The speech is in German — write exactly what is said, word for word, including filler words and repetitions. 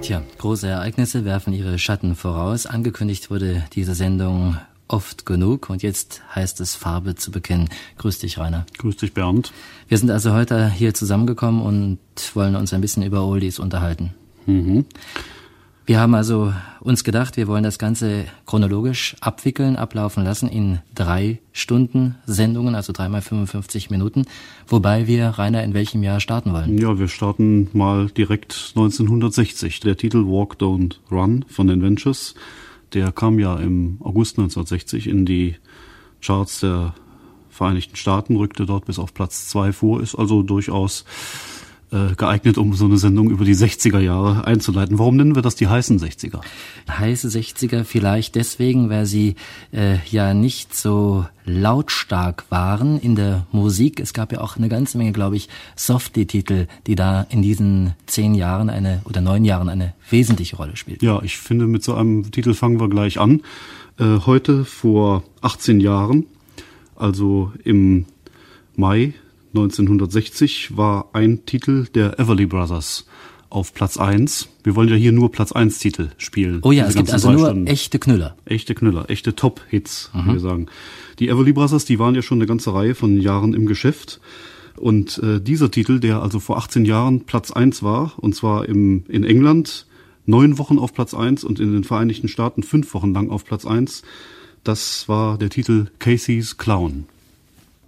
Tja, große Ereignisse werfen ihre Schatten voraus. Angekündigt wurde diese Sendung oft genug und jetzt heißt es, Farbe zu bekennen. Grüß dich, Rainer. Grüß dich, Bernd. Wir sind also heute hier zusammengekommen und wollen uns ein bisschen über Oldies unterhalten. Mhm. Wir haben also uns gedacht, wir wollen das Ganze chronologisch abwickeln, ablaufen lassen in drei Stunden Sendungen, also dreimal fünfundfünfzig Minuten, wobei wir, Rainer, in welchem Jahr starten wollen? Ja, wir starten mal direkt neunzehnhundertsechzig. Der Titel Walk, Don't Run von den Ventures, der kam ja im August neunzehnhundertsechzig in die Charts der Vereinigten Staaten, rückte dort bis auf Platz zwei vor, ist also durchaus geeignet, um so eine Sendung über die sechziger Jahre einzuleiten. Warum nennen wir das die heißen sechziger? Heiße sechziger vielleicht deswegen, weil sie äh, ja nicht so lautstark waren in der Musik. Es gab ja auch eine ganze Menge, glaube ich, Softie-Titel, die da in diesen zehn Jahren eine oder neun Jahren eine wesentliche Rolle spielten. Ja, ich finde, mit so einem Titel fangen wir gleich an. Äh, heute vor achtzehn Jahren, also im Mai neunzehnhundertsechzig, war ein Titel der Everly Brothers auf Platz eins. Wir wollen ja hier nur Platz eins Titel spielen. Oh ja, es gibt also nur Stunden. echte Knüller. Echte Knüller, echte Top-Hits, mhm. wir sagen. Die Everly Brothers, die waren ja schon eine ganze Reihe von Jahren im Geschäft. Und äh, dieser Titel, der also vor achtzehn Jahren Platz eins war, und zwar im, in England neun Wochen auf Platz eins und in den Vereinigten Staaten fünf Wochen lang auf Platz eins, das war der Titel Casey's Clown.